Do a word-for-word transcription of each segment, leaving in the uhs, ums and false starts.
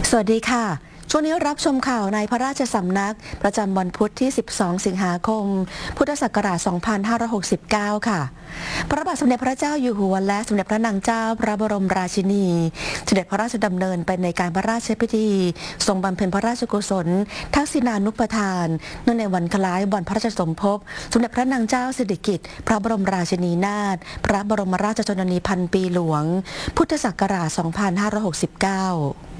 สวัสดีค่ะช่วงนี้รับชมข่าวในพระราชสำนักประจำวันพุธที่ สิบสอง สิงหาคม พุทธศักราช สองพันห้าร้อยหกสิบเก้า ค่ะ พระบาทสมเด็จพระเจ้าอยู่หัวและสมเด็จพระนางเจ้าพระบรมราชินีเสด็จพระราชดำเนินไปในการพระราชพิธีทรงบำเพ็ญพระราชกุศลทักษิณานุปทานเนื่องในวันคล้ายวันพระราชสมภพสมเด็จพระนางเจ้าสิริกิติ์พระบรมราชินีนาถพระบรมราชชนนีพันปีหลวงพุทธศักราช สองพันห้าร้อยหกสิบเก้า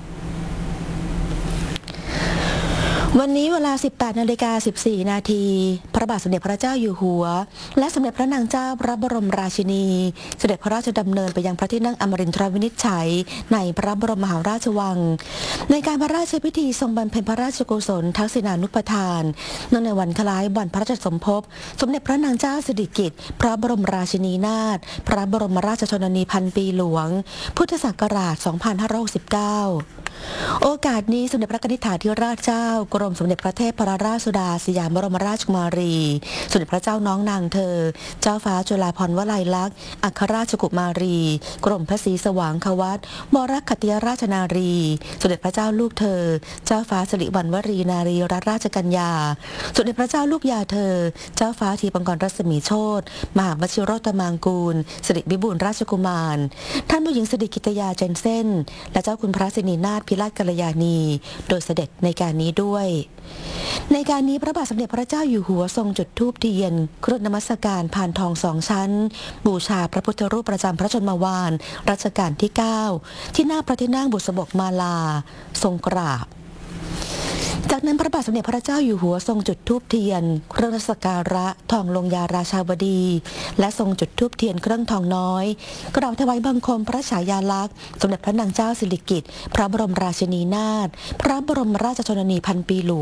วันนี้เวลา สิบแปดนาฬิกาสิบสี่ นาทีพระบาทสมเด็จพระเจ้าอยู่หัวและสมเด็จพระนางเจ้าพระบรมราชินีเสด็จพระราชดำเนินไปยังพระที่นั่งอมรินทรวินิจฉัยในพระบรมมหาราชวังในการพระราชพิธีทรงบำเพ็ญพระราชกุศลทักษิณานุปทานเนื่องในวันคล้ายวันพระราชสมภพสมเด็จพระนางเจ้าสิริกิติ์พระบรมราชินีนาถพระบรมราชชนนีพันปีหลวงพุทธศักราช สองพันห้าร้อยหกสิบเก้าโอกาสนี้สมเด็จพระนิธิธิราชเจ้ากรมสมเด็จพระเทพรัตนราชสุดาสยามบรมราชกุมารีสมเด็จพระเจ้าน้องนางเธอเจ้าฟ้าจุฬาภรณ์วลัยลักษณ์อัครราชกุมารีกรมพระศรีสว่างควัตบรคติยราชนารีสมเด็จพระเจ้าลูกเธอเจ้าฟ้าสิริวัณวรีนารีรัตนราชกัญญาสมเด็จพระเจ้าลูกยาเธอเจ้าฟ้าทีปังกรรัศมีโชติมหาวชิโรตมางกูลสิริวิบูลย์ราชกุมารท่านผู้หญิงสิริกิติยาเจนเซ่นและเจ้าคุณพระสินีนาถพิราชกัลยาณีโดยเสด็จในการนี้ด้วยในการนี้พระบาทสมเด็จพระเจ้าอยู่หัวทรงจุดธูปเทียนเครื่องนมัสการพานทองสองชั้นบูชาพระพุทธรูปประจำพระชนมวาลรัชกาลที่เก้าที่หน้าพระที่นั่งบุษบกมาลาทรงกราบจากนั้นพระบาทสมเด็จพระเจ้าอยู่หัวทรงจุดธูปเทียนเครื่องสักการะทองลงยาราชาบดีและทรงจุดธูปเทียนเครื่องทองน้อยกราบถวายบังคมพระฉายาลักษณ์สมเด็จพระนางเจ้าสิริกิติ์พระบรมราชินีนาถพระบรมราชชนนีพันปีหลวง